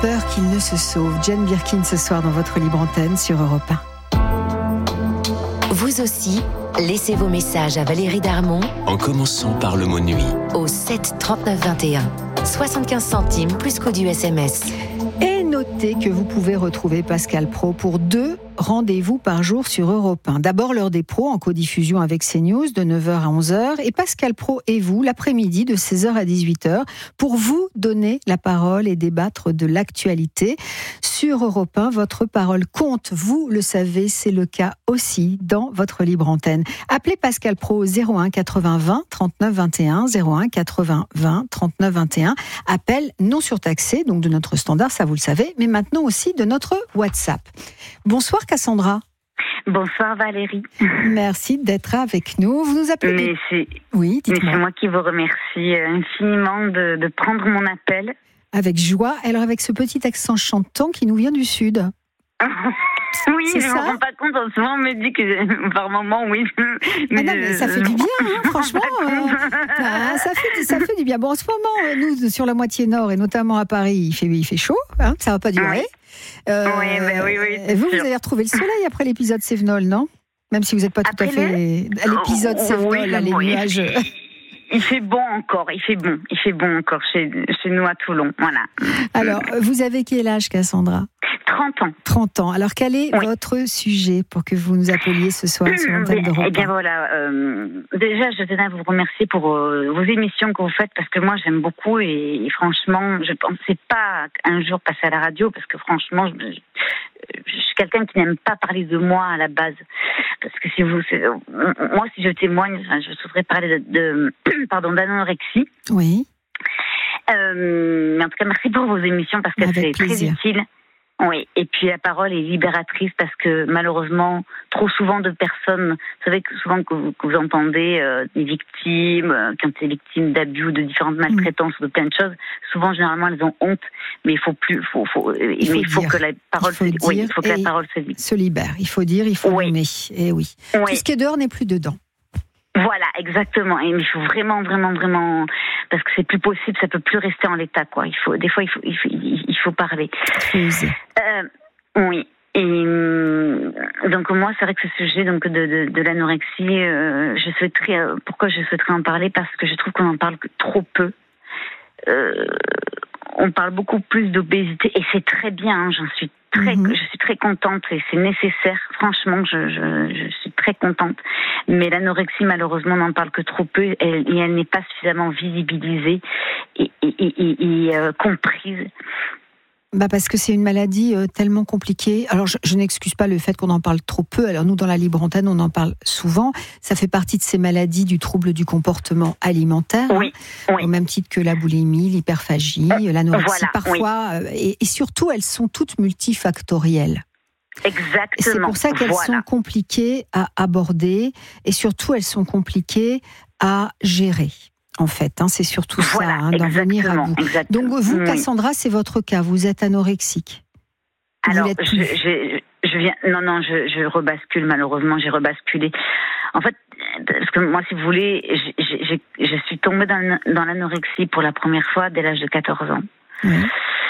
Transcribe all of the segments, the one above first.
peur qu'il ne se sauve. Jane Birkin ce soir dans votre libre antenne sur Europe 1. Vous aussi, laissez vos messages à Valérie Darmon en commençant par le mot nuit au 7 39 21. 75 centimes plus coût du SMS. Et notez que vous pouvez retrouver Pascal Praud pour 2 rendez-vous par jour sur Europe 1. D'abord l'heure des pros en codiffusion avec CNews de 9h à 11h et Pascal Praud et vous l'après-midi de 16h à 18h pour vous donner la parole et débattre de l'actualité. Sur Europe 1, votre parole compte. Vous le savez, c'est le cas aussi dans votre libre antenne. Appelez Pascal Praud au 01 80 20 39 21, 01 80 20 39 21. Appel non surtaxé, donc de notre standard, ça vous le savez, mais maintenant aussi de notre WhatsApp. Bonsoir Cassandra. Bonsoir Valérie. Merci d'être avec nous. Vous nous appelez. Oui, dites-moi. Mais c'est moi qui vous remercie infiniment de prendre mon appel. Avec joie. Alors avec ce petit accent chantant qui nous vient du Sud. Oui, je ne me rends pas compte. Souvent, on me dit que par moment, oui. Mais non, mais ça fait du bien, hein, franchement. Ça fait du bien. Bon, en ce moment, nous, sur la moitié nord, et notamment à Paris, il fait chaud. Hein, ça ne va pas durer. Oui. Vous avez retrouvé le soleil après l'épisode Sévenol, non? Même si vous n'êtes pas tout à fait à l'épisode Sévenol, les nuages... Il fait bon encore, il fait bon encore chez nous à Toulon, voilà. Alors, vous avez quel âge, Cassandra? 30 ans. 30 ans. Alors, quel est votre sujet pour que vous nous appeliez ce soir sur l'antenne d'Europe 1? Eh bien voilà, déjà je tenais à vous remercier pour vos émissions que vous faites parce que moi j'aime beaucoup et franchement je pensais pas un jour passer à la radio parce que franchement je suis quelqu'un qui n'aime pas parler de moi à la base parce que moi si je témoigne, je souhaiterais parler d'anorexie. Oui. Mais en tout cas merci pour vos émissions parce que c'est très utile. Oui, et puis la parole est libératrice parce que malheureusement, trop souvent de personnes, vous savez que souvent que vous entendez des victimes, quand c'est victime d'abus ou de différentes maltraitances ou de plein de choses, souvent généralement elles ont honte, mais il faut que la parole se libère. Il faut dire, il faut nommer. Et oui. Tout ce qui est dehors n'est plus dedans. Voilà, exactement. Et il faut vraiment, parce que c'est plus possible, ça peut plus rester en l'état, quoi. Il faut parler. Oui. Et donc moi, c'est vrai que ce sujet donc de l'anorexie, pourquoi je souhaiterais en parler, parce que je trouve qu'on en parle trop peu. On parle beaucoup plus d'obésité et c'est très bien. Hein, je suis très contente et c'est nécessaire. Franchement, je suis très contente. Mais l'anorexie, malheureusement, n'en parle que trop peu et elle n'est pas suffisamment visibilisée et comprise. Parce que c'est une maladie tellement compliquée. Alors, je n'excuse pas le fait qu'on en parle trop peu. Alors, nous, dans la libre antenne, on en parle souvent. Ça fait partie de ces maladies du trouble du comportement alimentaire. Oui. Au même titre que la boulimie, l'hyperphagie, l'anorexie. Parfois, et surtout, elles sont toutes multifactorielles. Exactement. Et c'est pour ça qu'elles sont compliquées à aborder. Et surtout, elles sont compliquées à gérer. En fait, c'est surtout ça, d'en venir à bout. Donc vous, Cassandra, c'est votre cas. Vous êtes anorexique. Alors, je rebascule. Malheureusement, j'ai rebasculé. En fait, parce que moi, si vous voulez, je suis tombée dans l'anorexie pour la première fois dès l'âge de 14 ans. Oui.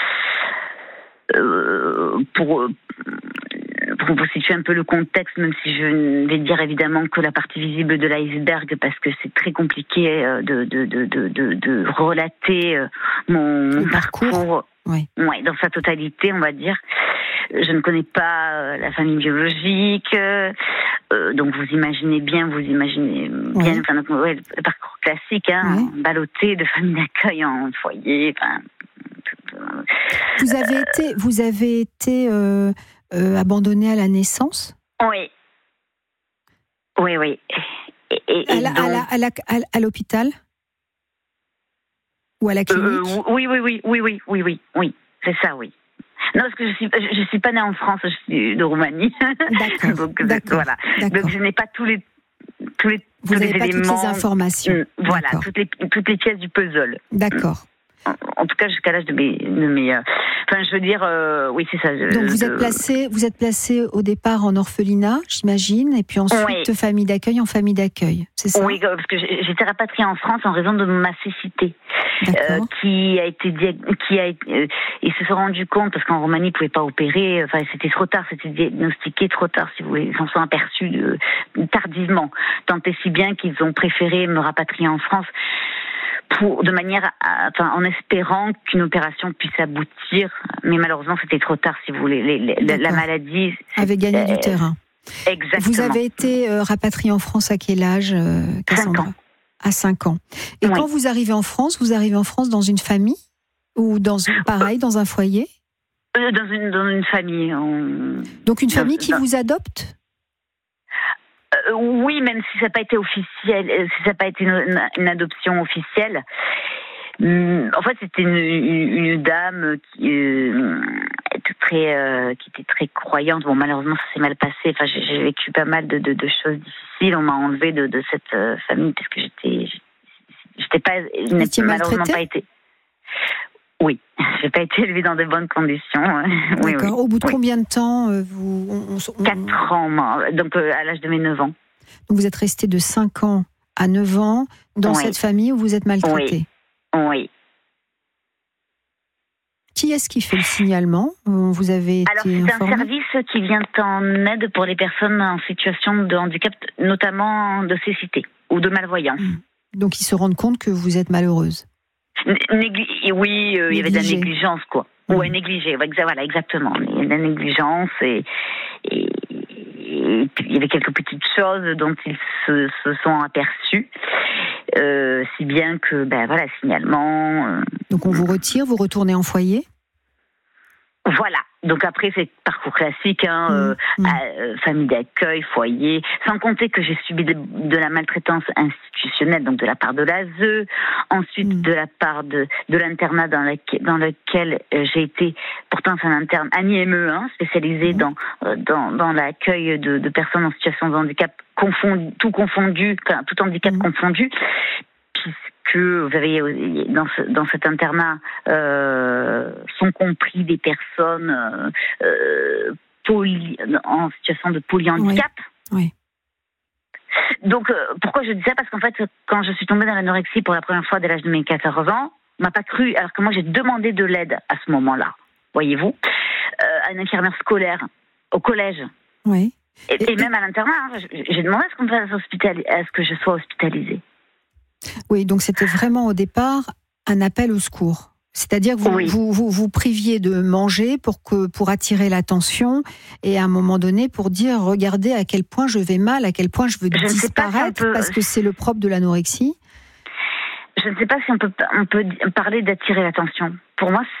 Pour vous situer un peu le contexte, même si je ne vais dire évidemment que la partie visible de l'iceberg, parce que c'est très compliqué de relater mon parcours dans sa totalité, on va dire. Je ne connais pas la famille biologique, donc vous imaginez bien le parcours classique, ballotté de famille d'accueil en foyer. Vous avez été abandonnée à la naissance? Oui. À l'hôpital? Ou à la clinique? Oui. C'est ça, oui. Non, parce que je suis pas née en France, je suis de Roumanie. D'accord. D'accord. Donc je n'ai pas tous les Vous n'avez pas éléments, toutes les informations. Voilà, toutes les pièces du puzzle. D'accord. en tout cas jusqu'à l'âge de mes enfin, je veux dire, oui, c'est ça. Donc vous êtes placé au départ en orphelinat, j'imagine, et puis ensuite de famille d'accueil en famille d'accueil, c'est ça? Oui, parce que j'étais rapatriée en France en raison de ma cécité, ils se sont rendus compte, parce qu'en Roumanie ils pouvaient pas opérer, enfin c'était trop tard, c'était diagnostiqué trop tard, si vous voulez, ils s'en sont aperçus tardivement, tant et si bien qu'ils ont préféré me rapatrier en France. En espérant qu'une opération puisse aboutir, mais malheureusement c'était trop tard, si vous voulez. La maladie avait gagné du terrain. Exactement. Vous avez été rapatrié en France à quel âge, Cassandra? 5 ans. À 5 ans. Et quand vous arrivez en France dans une famille ou dans un foyer? Dans une famille. Donc une famille qui vous adopte? Oui, même si ça n'a pas été officiel, si ça n'a pas été une adoption officielle. En fait, c'était une dame qui était très croyante. Bon, malheureusement, ça s'est mal passé. Enfin, j'ai vécu pas mal de choses difficiles. On m'a enlevé de cette famille parce que j'étais pas, malheureusement pas été. Oui, j'ai pas été élevée dans de bonnes conditions. D'accord. Oui. Au bout de combien de temps 4 ans, donc à l'âge de mes 9 ans. Donc vous êtes resté de 5 ans à 9 ans dans cette famille où vous êtes maltraité. Oui. Qui est-ce qui fait le signalement? Vous avez été Alors c'est informé? un service qui vient en aide pour les personnes en situation de handicap, notamment de cécité ou de malvoyance. Donc ils se rendent compte que vous êtes malheureuse. Oui, il y avait de la négligence, quoi. Ouais, négligée, voilà, exactement. Il y a de la négligence et il y avait quelques petites choses dont ils se sont aperçus, si bien que, signalement. Donc on vous retire, vous retournez en foyer? Voilà. Donc après, c'est parcours classique, famille d'accueil, foyer, sans compter que j'ai subi de la maltraitance institutionnelle, donc de la part de l'ASE, ensuite de la part de l'internat dans lequel j'ai été, pourtant c'est un interne ANIME, spécialisé dans l'accueil de personnes en situation de handicap, tout handicap confondu, puisque vous avez dans cet internat sont compris des personnes en situation de polyhandicap. Oui. Donc pourquoi je dis ça? Parce qu'en fait, quand je suis tombée dans l'anorexie pour la première fois dès l'âge de mes 14 ans, on m'a pas cru, alors que moi j'ai demandé de l'aide à ce moment-là, voyez-vous, à une infirmière scolaire au collège. Oui. Et même à l'internat, j'ai demandé à ce que je sois hospitalisée. Oui, donc c'était vraiment au départ un appel au secours. C'est-à-dire que vous priviez de manger pour attirer l'attention et à un moment donné pour dire regardez à quel point je vais mal, à quel point je veux disparaître parce que c'est le propre de l'anorexie. Je ne sais pas si on peut parler d'attirer l'attention. Pour moi,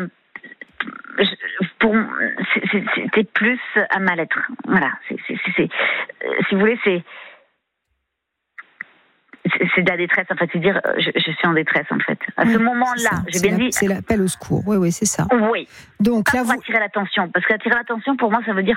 c'était plus un mal-être. Voilà. Si vous voulez, c'est de la détresse, en fait, c'est dire je suis en détresse, en fait. À ce moment-là, j'ai bien dit. C'est l'appel au secours, oui, c'est ça. Oui. Donc là, pour attirer l'attention, parce qu'attirer l'attention, pour moi, ça veut dire,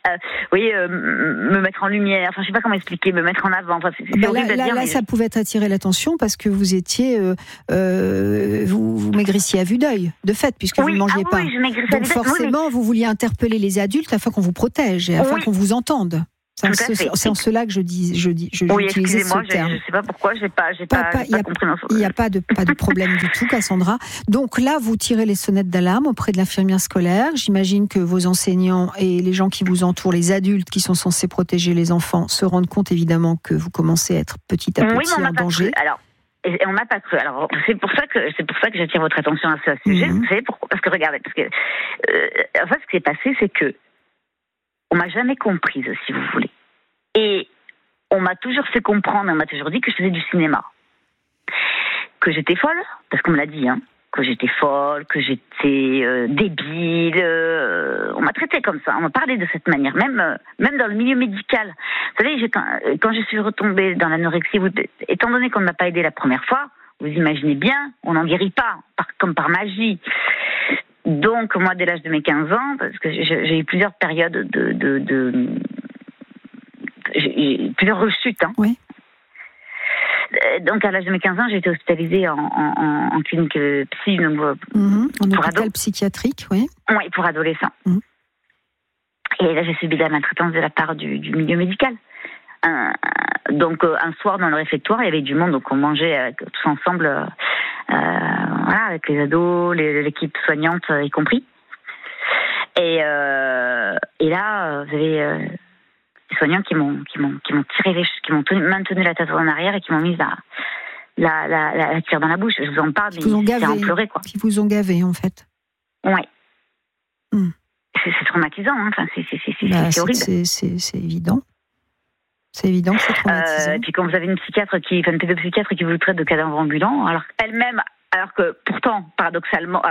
me mettre en lumière. Enfin, je sais pas comment expliquer, me mettre en avant. Enfin, c'est horrible à dire. Là, ça pouvait être attirer l'attention parce que vous étiez, vous maigrissiez à vue d'œil, de fait, puisque vous ne mangiez pas. Oui, je maigrissais donc forcément, vous vouliez interpeller les adultes afin qu'on vous protège et afin qu'on vous entende. C'est en cela que je utilisais ce terme. Je ne sais pas pourquoi, j'ai pas compris. Il n'y a pas de problème du tout, Cassandra. Donc là, vous tirez les sonnettes d'alarme auprès de l'infirmière scolaire. J'imagine que vos enseignants et les gens qui vous entourent, les adultes qui sont censés protéger les enfants, se rendent compte évidemment que vous commencez à être petit à petit en danger. Et on m'a pas cru. Alors c'est pour ça que j'attire votre attention à ce sujet. Vous savez pourquoi? Parce que regardez, en fait, ce qui s'est passé, c'est que on m'a jamais comprise, si vous voulez. Et on m'a toujours fait comprendre, on m'a toujours dit que je faisais du cinéma. Que j'étais folle, parce qu'on me l'a dit, que j'étais folle, que j'étais débile. On m'a traité comme ça, on m'a parlé de cette manière, même dans le milieu médical. Vous savez, quand je suis retombée dans l'anorexie, étant donné qu'on ne m'a pas aidée la première fois, vous imaginez bien, on n'en guérit pas, comme par magie. Donc, moi, dès l'âge de mes 15 ans, parce que j'ai eu plusieurs périodes j'ai eu plusieurs rechutes. Oui. donc à l'âge de mes 15 ans, j'ai été hospitalisée en clinique psy, donc, en hôpital psychiatrique, oui. Oui, pour adolescents. Et là, j'ai subi de la maltraitance de la part du milieu médical. Donc un soir dans le réfectoire, il y avait du monde, donc on mangeait tous ensemble, voilà, avec les ados, l'équipe soignante y compris. Et là, vous avez des soignants qui m'ont tiré qui m'ont maintenu la tête en arrière et qui m'ont mis la tire dans la bouche. Je vous en parle, mais c'est en pleurer, quoi. Qui vous ont gavé, en fait. Ouais. C'est traumatisant, hein. Enfin, c'est horrible. C'est évident. C'est évident que c'est traumatisant. Et puis quand vous avez une pédopsychiatre qui vous traite de cadavre ambulant, alors que pourtant, paradoxalement,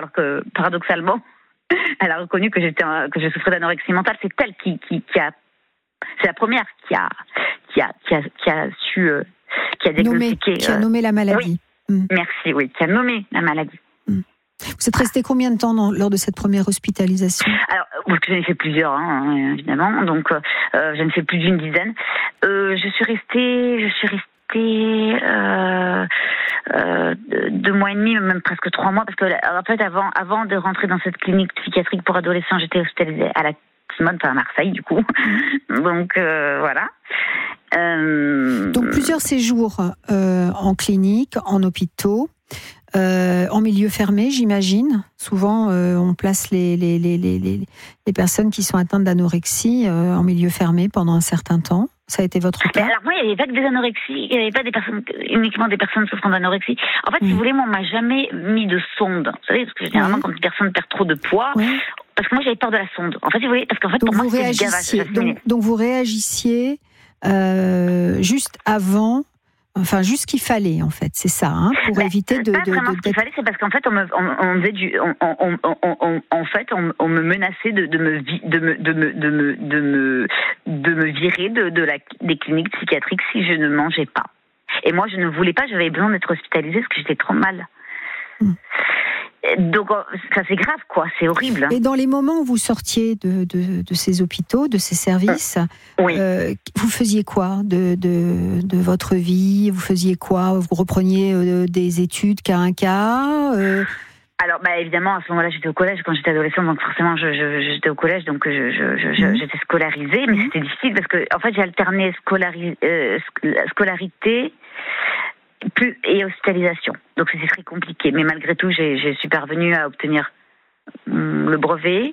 elle a reconnu que je souffrais d'anorexie mentale. C'est elle c'est la première qui a su, qui a diagnostiqué, qui a nommé la maladie. Oui. Merci, oui, qui a nommé la maladie. Vous êtes resté combien de temps lors de cette première hospitalisation ? Alors, j'en ai fait plusieurs, hein, évidemment. Donc, j'en ai fait plus d'une dizaine. Je suis restée 2 mois et demi, même presque 3 mois, parce que en fait, avant de rentrer dans cette clinique psychiatrique pour adolescents, j'étais hospitalisée à la Simone, à Marseille, du coup. Donc, voilà. Donc, plusieurs séjours en clinique, en hôpitaux. En milieu fermé, j'imagine. Souvent, on place les personnes qui sont atteintes d'anorexie en milieu fermé pendant un certain temps. Ça a été votre cas ? Alors moi, il n'y avait pas que des anorexies, il n'y avait pas uniquement des personnes souffrant d'anorexie. En fait, si vous voulez, moi, on m'a jamais mis de sonde. Vous savez, parce que généralement, quand une personne perd trop de poids, parce que moi, j'avais peur de la sonde. En fait, si vous voulez, parce qu'en fait, donc pour moi, c'est du gavage. Donc vous réagissiez juste avant. Enfin, juste ce qu'il fallait, en fait, c'est ça, hein, pour éviter de. Pas vraiment ce qu'il fallait, c'est parce qu'en fait, on me menaçait de me virer des cliniques psychiatriques si je ne mangeais pas. Et moi, je ne voulais pas, j'avais besoin d'être hospitalisée parce que j'étais trop mal. Donc, ça c'est grave, quoi, c'est horrible. Hein. Et dans les moments où vous sortiez de ces hôpitaux, de ces services, vous faisiez quoi de votre vie ? Vous faisiez quoi ? Vous repreniez des études cas un cas Alors, évidemment, à ce moment-là, j'étais au collège quand j'étais adolescente, donc forcément, j'étais au collège, donc j'étais scolarisée, mais c'était difficile parce que, en fait, j'ai alterné scolarité et hospitalisation. Donc c'était très compliqué. Mais malgré tout, j'ai suis parvenue à obtenir le brevet.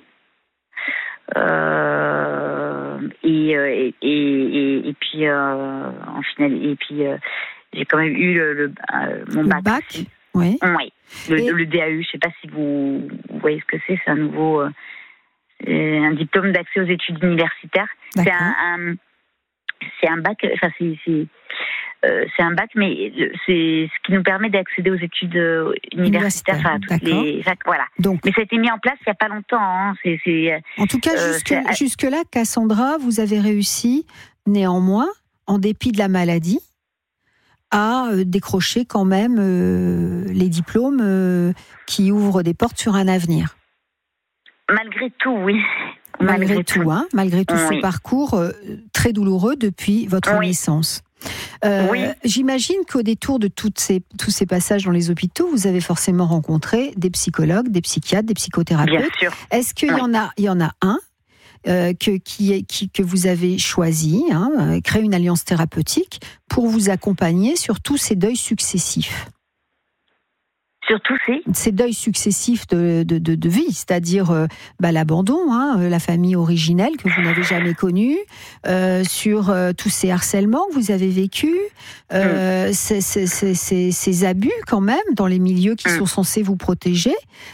Et puis en final, j'ai quand même eu mon bac. Oui. Le DAU. Je sais pas si vous voyez ce que c'est. C'est un nouveau un diplôme d'accès aux études universitaires. D'accord. C'est un bac. Enfin c'est un bac, mais c'est ce qui nous permet d'accéder aux études universitaires, à toutes les facs, voilà. Donc, mais ça a été mis en place il n'y a pas longtemps. Hein. En tout cas, jusque-là, Cassandra, vous avez réussi, néanmoins, en dépit de la maladie, à décrocher quand même les diplômes qui ouvrent des portes sur un avenir. Malgré tout, oui. Malgré tout, ce parcours très douloureux depuis votre naissance. J'imagine qu'au détour de tous ces passages dans les hôpitaux, vous avez forcément rencontré des psychologues, des psychiatres, des psychothérapeutes. Bien sûr. Est-ce qu'il y en a un que vous avez choisi, créer une alliance thérapeutique pour vous accompagner sur tous ces deuils successifs? Surtout ces deuils successifs de vie, c'est-à-dire l'abandon, la famille originelle que vous n'avez jamais connue, sur tous ces harcèlements que vous avez vécus, ces abus quand même dans les milieux qui sont censés vous protéger.